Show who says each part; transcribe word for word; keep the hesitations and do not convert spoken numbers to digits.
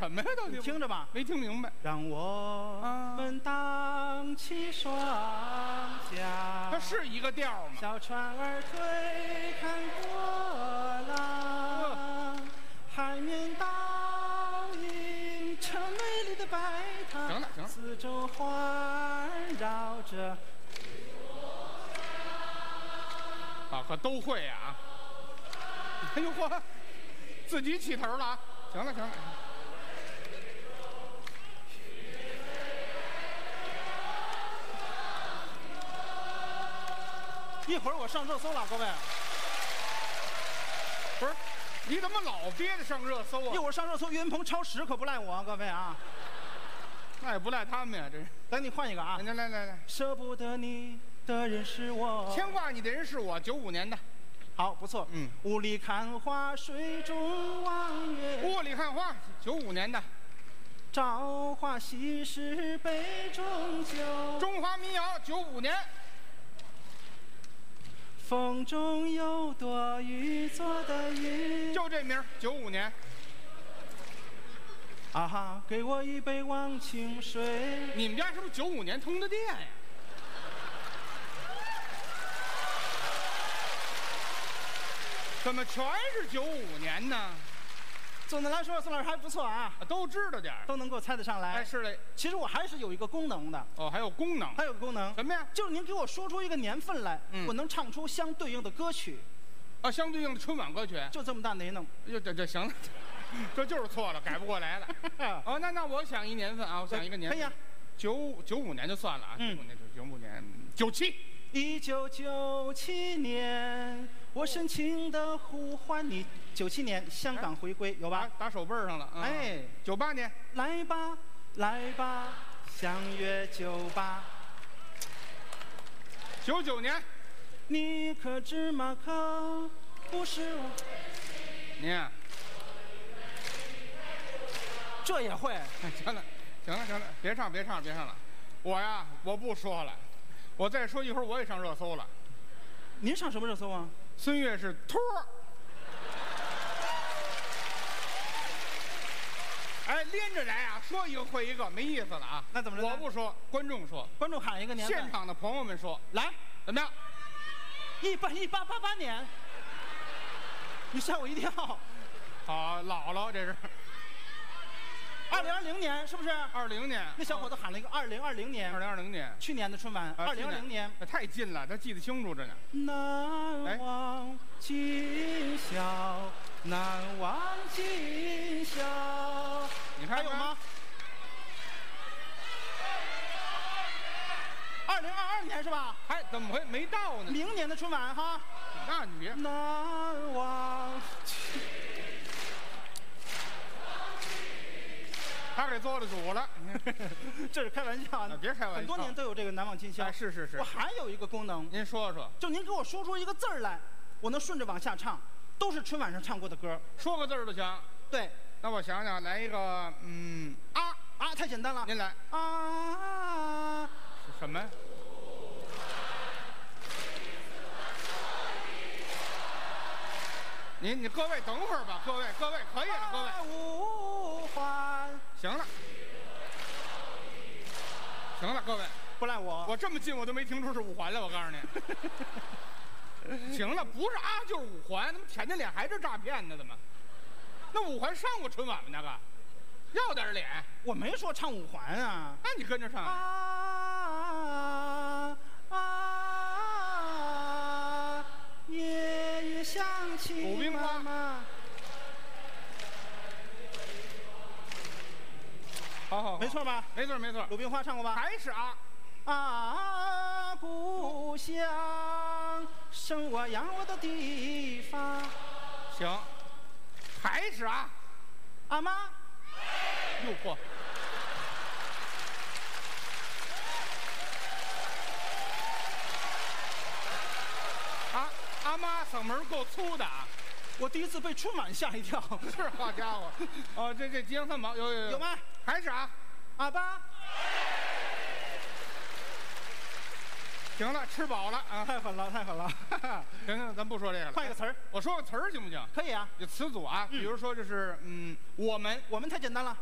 Speaker 1: 什么呀？都
Speaker 2: 你听着吧，
Speaker 1: 没听明白。
Speaker 2: 让我们荡起双桨，
Speaker 1: 它是一个调吗？
Speaker 2: 小船儿推看波浪，海面倒映成美丽的白塔。
Speaker 1: 行了行了，
Speaker 2: 四周环绕着。
Speaker 1: 啊，可都会呀！啊！哎呦嚯，自己起头了啊！行了行了。
Speaker 2: 一会儿我上热搜了，各位。
Speaker 1: 不是，你怎么老憋着上热搜啊？
Speaker 2: 一会儿上热搜，岳云鹏超时可不赖我，各位啊。
Speaker 1: 那也不赖他们呀，这是。
Speaker 2: 等你换一个啊！
Speaker 1: 来来来来，
Speaker 2: 舍不得你的人是我，
Speaker 1: 牵挂你的人是我，九五年的。
Speaker 2: 好，不错。
Speaker 1: 嗯，
Speaker 2: 雾里看花，水中望月。
Speaker 1: 雾里看花，九五年的。
Speaker 2: 朝花夕拾杯中酒，
Speaker 1: 中华民谣，九五年。
Speaker 2: 风中有朵雨做的云，
Speaker 1: 就这名儿，九五年。
Speaker 2: 啊哈，给我一杯忘情水。
Speaker 1: 你们家是不是九五年通的电呀？怎么全是九五年呢？
Speaker 2: 总的来说，宋老师还不错啊，
Speaker 1: 都知道点
Speaker 2: 都能够猜得上来。
Speaker 1: 哎，是嘞。
Speaker 2: 其实我还是有一个功能的。
Speaker 1: 哦，还有功能？
Speaker 2: 还有个功能。
Speaker 1: 什么呀？
Speaker 2: 就是您给我说出一个年份来，嗯、我能唱出相对应的歌曲。
Speaker 1: 啊，相对应的春晚歌曲。
Speaker 2: 就这么大内弄。
Speaker 1: 哟，这这行了，这就是错了，改不过来了。哦，那那我想一年份啊，我想一个年份。
Speaker 2: 可以啊。
Speaker 1: 九九五年就算了啊，九五年九九五年九七。
Speaker 2: 一九九七年，我深情的呼唤你。九七年香港回归，有吧？
Speaker 1: 打手背上了。哎，九八年，
Speaker 2: 来吧来吧，相约酒吧。
Speaker 1: 九九年，
Speaker 2: 你可知马可不是我？
Speaker 1: 您啊，
Speaker 2: 这也会？
Speaker 1: 行了行了行了，别唱别唱别唱了，我呀我不说了。我再说一会儿，我也上热搜了。
Speaker 2: 您上什么热搜啊？
Speaker 1: 孙越是托儿。哎，连着来啊，说一个会一个，没意思了啊。
Speaker 2: 那怎么着？
Speaker 1: 我不说，观众说。
Speaker 2: 观众喊一个年份。
Speaker 1: 现场的朋友们说，
Speaker 2: 来，
Speaker 1: 怎么样？
Speaker 2: 一八一八八八年。你吓我一跳。
Speaker 1: 好，姥姥这是。
Speaker 2: 二零二零年是不是？
Speaker 1: 二零年，
Speaker 2: 那小伙子喊了一个二零二零年。
Speaker 1: 二零二零年，
Speaker 2: 去年的春晚。二零二零年，
Speaker 1: 太近了，他记得清楚着呢。
Speaker 2: 难忘今宵，难忘今宵。
Speaker 1: 你看
Speaker 2: 还有吗？二零二二年是吧？
Speaker 1: 还怎么会没到呢？
Speaker 2: 明年的春晚哈。
Speaker 1: 那你别。
Speaker 2: 难忘。
Speaker 1: 他给做了主了，
Speaker 2: 这是开玩笑啊！
Speaker 1: 别开玩笑，
Speaker 2: 很多年都有这个难忘今宵。
Speaker 1: 哎，是是是。
Speaker 2: 我还有一个功能，
Speaker 1: 您说说。
Speaker 2: 就您给我说出一个字儿来，我能顺着往下唱，都是春晚上唱过的歌。
Speaker 1: 说个字儿就行。
Speaker 2: 对。
Speaker 1: 那我想想，来一个，嗯，啊
Speaker 2: 啊，太简单了。
Speaker 1: 您来。
Speaker 2: 啊。
Speaker 1: 什么？您你各位等会儿吧，各位各位可以了，各位。
Speaker 2: 无欢。
Speaker 1: 行了，行了，各位，
Speaker 2: 不赖我。
Speaker 1: 我这么近我都没听出是五环来，我告诉你。行了，不是啊，就是五环，怎么舔着脸还是诈骗呢？怎么？那五环上过春晚吗？那个，要点脸。
Speaker 2: 我没说唱五环啊。
Speaker 1: 那你跟着唱。
Speaker 2: 啊啊！夜夜想起妈妈。
Speaker 1: 好好，
Speaker 2: 没错吧？
Speaker 1: 没错没错。
Speaker 2: 鲁冰花唱过吧？
Speaker 1: 还是啊
Speaker 2: 啊，故乡生我养我的地方。
Speaker 1: 行，还是啊，
Speaker 2: 阿妈。
Speaker 1: 诱惑。啊，阿妈嗓门够粗的啊！
Speaker 2: 我第一次被春晚吓一跳。
Speaker 1: 是，好家伙！哦，这这吉祥三宝有有有
Speaker 2: 有吗？
Speaker 1: 还是啊，
Speaker 2: 阿爸。
Speaker 1: 行了，吃饱了啊！
Speaker 2: 太狠了，太狠了！
Speaker 1: 行行，咱不说这个了，
Speaker 2: 换一个词儿。
Speaker 1: 我说个词儿行不行？
Speaker 2: 可以啊，
Speaker 1: 就词组啊，比如说就是嗯，我们，
Speaker 2: 我们太简单了。